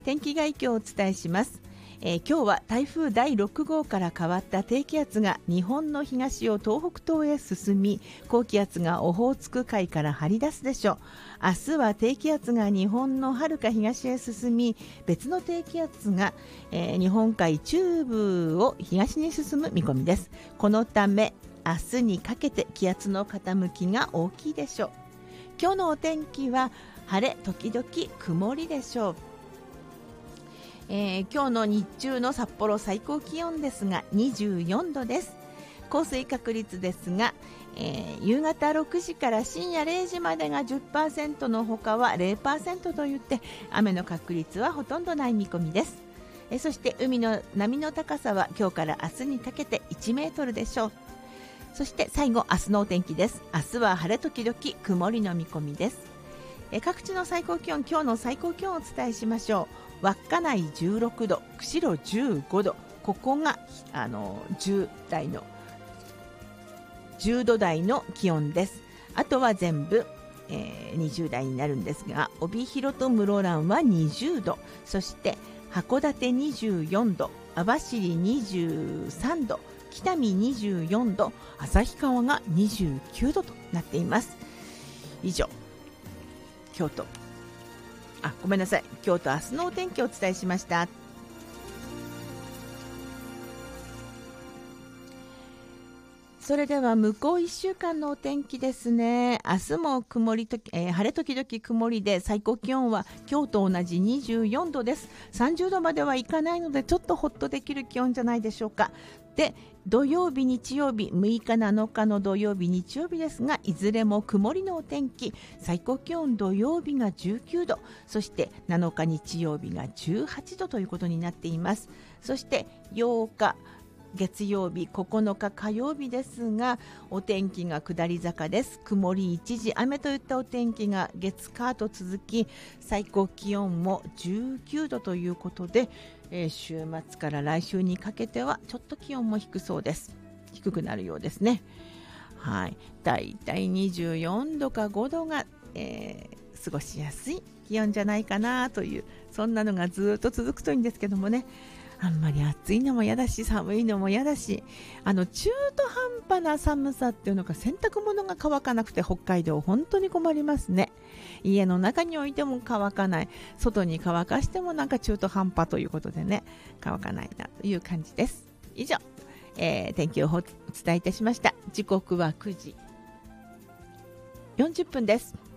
天気概況をお伝えします。今日は台風第6号から変わった低気圧が日本の東を東北東へ進み、高気圧がオホーツク海から張り出すでしょう。明日は低気圧が日本の遥か東へ進み、別の低気圧が、日本海中部を東に進む見込みです。このため明日にかけて気圧の傾きが大きいでしょう。今日のお天気は晴れ時々曇りでしょう。今日の日中の札幌最高気温ですが24度です。降水確率ですが、夕方6時から深夜0時までが 10% の他は 0% といって雨の確率はほとんどない見込みです。そして海の波の高さは今日から明日にかけて1メートルでしょう。そして最後、明日のお天気です。明日は晴れ時々曇りの見込みです。各地の最高気温、今日の最高気温をお伝えしましょう。稚内16度、釧路15度、ここが10度台の気温です。あとは全部、20代になるんですが、帯広と室蘭は20度、そして函館24度、網走23度、北見24度、旭川が29度となっています。以上、今日と明日のお天気をお伝えしました。それでは向こう1週間のお天気ですね。明日も晴れ時々曇りで、最高気温は今日と同じ24度です。30度まではいかないのでちょっとホッとできる気温じゃないでしょうか。で、土曜日日曜日、6日7日の土曜日日曜日ですが、いずれも曇りのお天気。最高気温土曜日が19度、そして7日日曜日が18度ということになっています。そして8日月曜日、9日火曜日ですが、お天気が下り坂です。曇り一時雨といったお天気が月火と続き、最高気温も19度ということで、週末から来週にかけてはちょっと気温も低そうです。低くなるようですね。はい、だいたい24度か5度が、過ごしやすい気温じゃないかなという、そんなのがずっと続くといいんですけどもね。あんまり暑いのも嫌だし、寒いのも嫌だし、中途半端な寒さっていうのが、洗濯物が乾かなくて北海道本当に困りますね。家の中に置いても乾かない、外に乾かしてもなんか中途半端ということでね、乾かないなという感じです。以上、天気予報をお伝えいたしました。時刻は9時40分です。